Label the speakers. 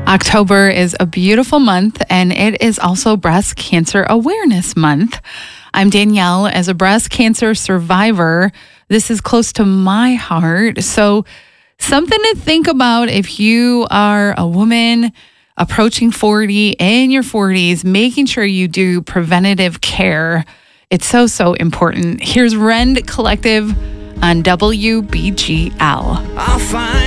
Speaker 1: October is a beautiful month, and it is also Breast Cancer Awareness Month. I'm Danielle. As a breast cancer survivor, this is close to my heart. So something to think about if you are a woman approaching 40, in your 40s, making sure you do preventative care. It's so important. Here's Rend Collective on WBGL.
Speaker 2: I'll find